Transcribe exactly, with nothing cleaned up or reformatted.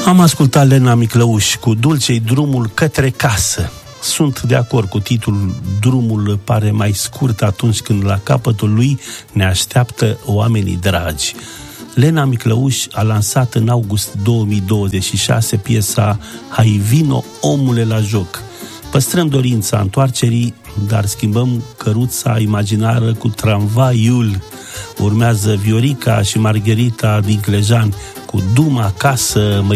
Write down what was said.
Am ascultat Lena Miclăuș cu Dulce-i drumul către casă. Sunt de acord cu titlul. Drumul pare mai scurt atunci când la capătul lui ne așteaptă oamenii dragi. Lena Miclăuș a lansat în august două mii douăzeci și șase piesa Hai vino omule la joc. Păstrăm dorința întoarcerii, dar schimbăm căruța imaginară cu tramvaiul. Urmează Viorica și Margherita din Clejan cu Dum acasă, mă